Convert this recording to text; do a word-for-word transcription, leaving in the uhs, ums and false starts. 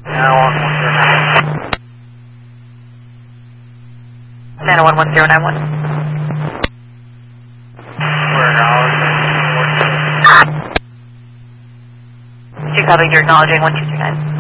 nine one one zero nine one. nine one one zero nine one. We're acknowledging one two two nine. You copy, you're acknowledging one two two nine.